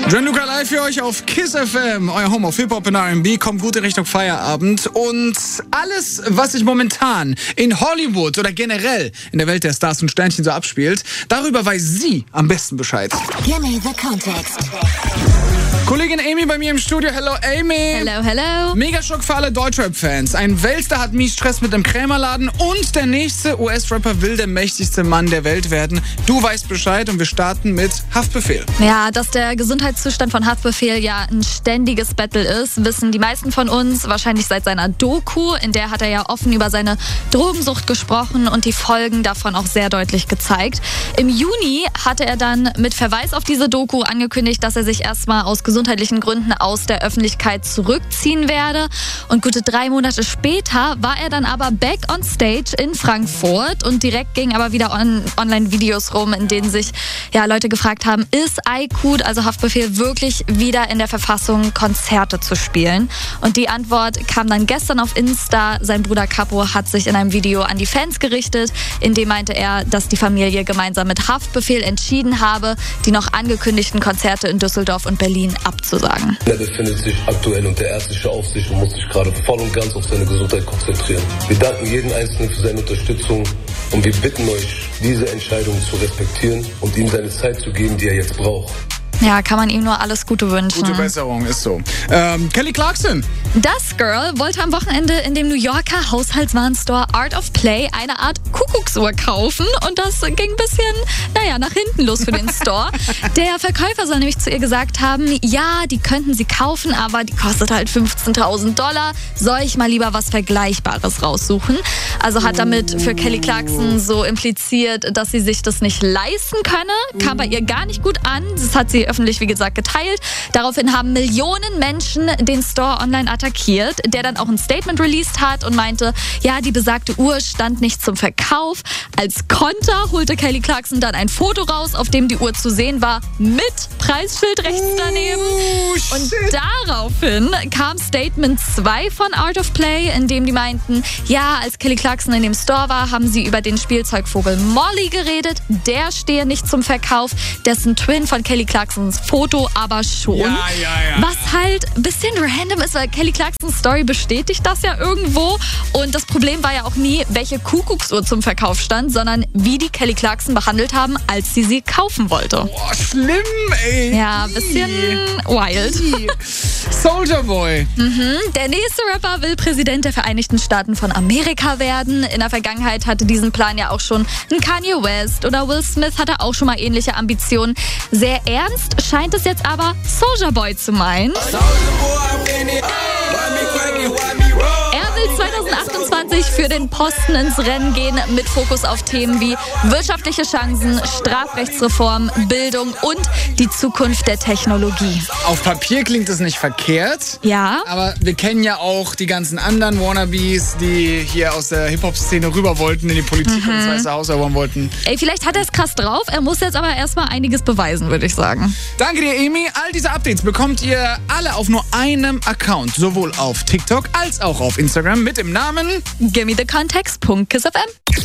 Gianluca live für euch auf KISS FM, euer Home of Hip-Hop und R&B, kommt gut in Richtung Feierabend. Und alles, was sich momentan in Hollywood oder generell in der Welt der Stars und Sternchen so abspielt, darüber weiß sie am besten Bescheid. Give me the context. Kollegin Amy bei mir im Studio. Hello, Amy. Hello, hello. Megaschock für alle Deutschrap-Fans. Ein Weltstar hat mies Stress mit dem Krämerladen und der nächste US-Rapper will der mächtigste Mann der Welt werden. Du weißt Bescheid und wir starten mit Haftbefehl. Ja, dass der Gesundheitszustand von Haftbefehl ja ein ständiges Battle ist, wissen die meisten von uns wahrscheinlich seit seiner Doku. In der hat er ja offen über seine Drogensucht gesprochen und die Folgen davon auch sehr deutlich gezeigt. Im Juni hatte er dann mit Verweis auf diese Doku angekündigt, dass er sich erstmal aus gesundheitlichen Gründen aus der Öffentlichkeit zurückziehen werde. Und gute 3 Monate später war er dann aber back on stage in Frankfurt und direkt gingen aber wieder Online-Videos rum, in denen sich Leute gefragt haben, ist Aykut, also Haftbefehl, wirklich wieder in der Verfassung, Konzerte zu spielen? Und die Antwort kam dann gestern auf Insta. Sein Bruder Capo hat sich in einem Video an die Fans gerichtet, in dem meinte er, dass die Familie gemeinsam mit Haftbefehl entschieden habe, die noch angekündigten Konzerte in Düsseldorf und Berlin abzusagen. Er befindet sich aktuell unter ärztlicher Aufsicht und muss sich gerade voll und ganz auf seine Gesundheit konzentrieren. Wir danken jedem Einzelnen für seine Unterstützung und wir bitten euch, diese Entscheidung zu respektieren und ihm seine Zeit zu geben, die er jetzt braucht. Ja, kann man ihm nur alles Gute wünschen. Gute Besserung, ist so. Kelly Clarkson. Das Girl wollte am Wochenende in dem New Yorker Haushaltswarenstore Art of Play eine Art Kuckucksuhr kaufen und das ging ein bisschen, nach hinten los für den Store. Der Verkäufer soll nämlich zu ihr gesagt haben, ja, die könnten sie kaufen, aber die kostet halt $15.000. Soll ich mal lieber was Vergleichbares raussuchen? Also hat damit für Kelly Clarkson so impliziert, dass sie sich das nicht leisten könne. Kam bei ihr gar nicht gut an. Das hat sie öffentlich, wie gesagt, geteilt. Daraufhin haben Millionen Menschen den Store online attackiert, der dann auch ein Statement released hat und meinte, ja, die besagte Uhr stand nicht zum Verkauf. Als Konter holte Kelly Clarkson dann ein Foto raus, auf dem die Uhr zu sehen war, mit Preisschild rechts daneben. Und daraufhin kam Statement 2 von Art of Play, in dem die meinten, ja, als Kelly Clarkson in dem Store war, haben sie über den Spielzeugvogel Molly geredet. Der stehe nicht zum Verkauf, dessen Twin von Kelly Clarksons Foto aber schon. Ja. Was halt ein bisschen random ist, weil Kelly Clarksons Story bestätigt das ja irgendwo. Und das Problem war ja auch nie, welche Kuckucksuhr zum Verkauf stand, sondern wie die Kelly Clarkson behandelt haben, als sie kaufen wollte. Boah, schlimm, ey. Ja, ein bisschen wild. Soulja Boy. Der nächste Rapper will Präsident der Vereinigten Staaten von Amerika werden. In der Vergangenheit hatte diesen Plan ja auch schon ein Kanye West oder Will Smith hatte auch schon mal ähnliche Ambitionen. Sehr ernst scheint es jetzt aber Soulja Boy zu meinen. Er will 2028 für den Posten ins Rennen gehen mit Fokus auf Themen wie wirtschaftliche Chancen, Strafrechtsreform, Bildung und die Zukunft der Technologie. Auf Papier klingt es nicht verkehrt. Ja. Aber wir kennen ja auch die ganzen anderen Wannabes, die hier aus der Hip-Hop-Szene rüber wollten, in die Politik und ins Weiße Haus erobern wollten. Ey, vielleicht hat er es krass drauf. Er muss jetzt aber erstmal einiges beweisen, würde ich sagen. Danke dir, Amy. All diese Updates bekommt ihr alle auf nur einem Account. Sowohl auf TikTok als auch auf Instagram mit dem Namen GimmeTheContext.KissFM.